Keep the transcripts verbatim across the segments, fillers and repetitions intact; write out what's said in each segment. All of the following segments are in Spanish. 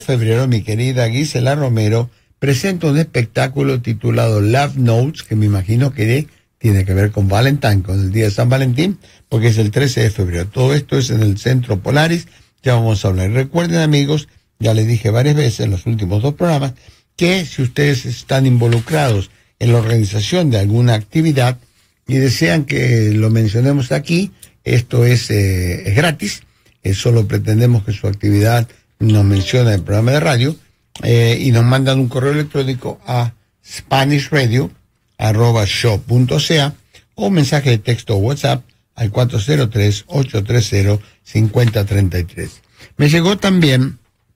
febrero, mi querida Gisela Romero presenta un espectáculo titulado Love Notes, que me imagino que tiene que ver con Valentine, con el día de San Valentín, porque es el trece de febrero. Todo esto es en el Centro Polaris, ya vamos a hablar. Recuerden, amigos, ya les dije varias veces en los últimos dos programas, que si ustedes están involucrados en la organización de alguna actividad y desean que lo mencionemos aquí, esto es, eh, es gratis, eh, solo pretendemos que su actividad nos mencione en el programa de radio, eh, y nos mandan un correo electrónico a spanish radio arroba show punto c a o un mensaje de texto o WhatsApp al cuatro cero tres, ocho tres cero, cinco cero tres tres. Me llegó también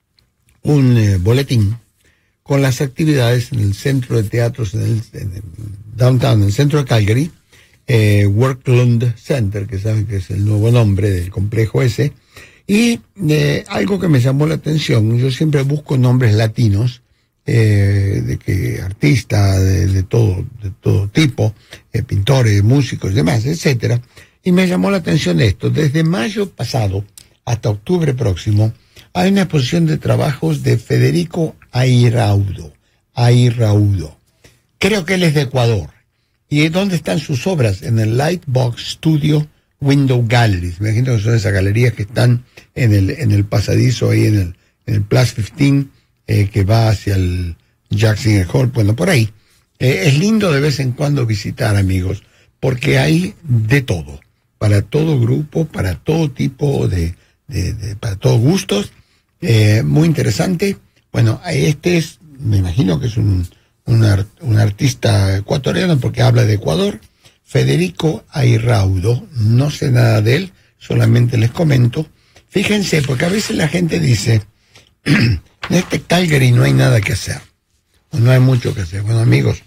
un eh, boletín con las actividades en el centro de teatros, en el, en el downtown, en el centro de Calgary, eh, Worklund Center, que saben que es el nuevo nombre del complejo ese, y eh, algo que me llamó la atención, yo siempre busco nombres latinos, eh, de que artistas de, de todo, de todo tipo, eh, pintores, músicos y demás, etcétera, y me llamó la atención esto. Desde mayo pasado hasta octubre próximo hay una exposición de trabajos de Federico Airaudo, Airaudo. Creo que él es de Ecuador. ¿Y dónde están sus obras? En el Lightbox Studio Window Galleries. Me imagino que son esas galerías que están en el en el pasadizo ahí en el en el Plus quince, eh, que va hacia el Jackson Hall, bueno, por ahí. Eh, es lindo de vez en cuando visitar, amigos, porque hay de todo, para todo grupo, para todo tipo de, de, de para todos gustos, eh, muy interesante. Bueno, este es, me imagino que es un un, art, un artista ecuatoriano porque habla de Ecuador, Federico Airaudo. No sé nada de él, solamente les comento. Fíjense, porque a veces la gente dice, en este Calgary no hay nada que hacer, o no hay mucho que hacer. Bueno, amigos,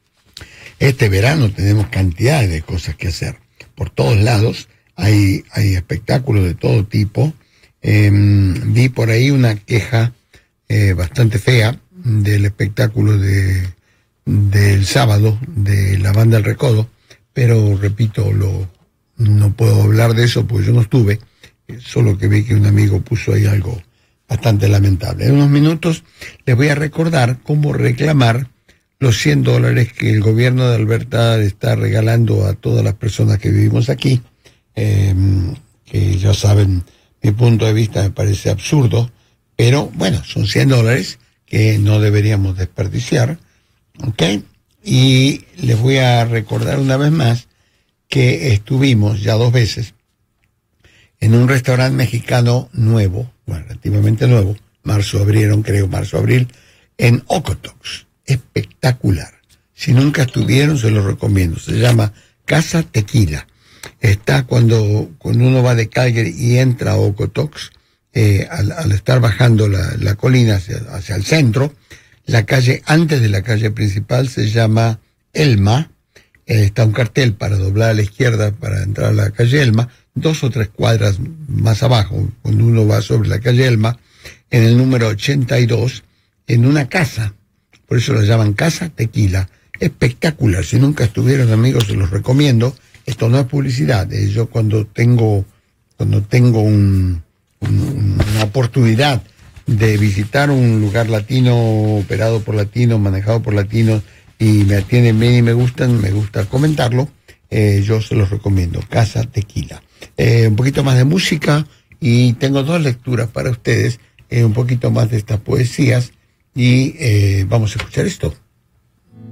este verano tenemos cantidad de cosas que hacer. Por todos lados hay, hay espectáculos de todo tipo. Eh, vi por ahí una queja eh, bastante fea del espectáculo de del sábado de la banda El Recodo, pero repito, lo no puedo hablar de eso porque yo no estuve, solo que vi que un amigo puso ahí algo bastante lamentable. En unos minutos les voy a recordar cómo reclamar los cien dólares que el gobierno de Alberta está regalando a todas las personas que vivimos aquí, eh, que ya saben, mi punto de vista me parece absurdo, pero bueno, son cien dólares que no deberíamos desperdiciar, ¿ok? Y les voy a recordar una vez más que estuvimos ya dos veces en un restaurante mexicano nuevo, bueno, relativamente nuevo, marzo abrieron, creo, marzo abril, en Okotoks, espectacular. Si nunca estuvieron, se los recomiendo. Se llama Casa Tequila. Está cuando, cuando uno va de Calgary y entra a Okotoks, eh, al, al estar bajando la, la colina hacia, hacia el centro, la calle antes de la calle principal se llama Elma. Eh, está un cartel para doblar a la izquierda para entrar a la calle Elma, dos o tres cuadras más abajo, cuando uno va sobre la calle Elma, en el número ochenta y dos, en una casa, por eso la llaman Casa Tequila, espectacular. Si nunca estuvieron, amigos, se los recomiendo. Esto no es publicidad, eh, yo cuando tengo, cuando tengo un, un, una oportunidad de visitar un lugar latino, operado por latinos, manejado por latinos, y me atienden bien y me gustan, me gusta comentarlo, eh, yo se los recomiendo, Casa Tequila. Eh, un poquito más de música, y tengo dos lecturas para ustedes, eh, un poquito más de estas poesías, y eh, vamos a escuchar esto.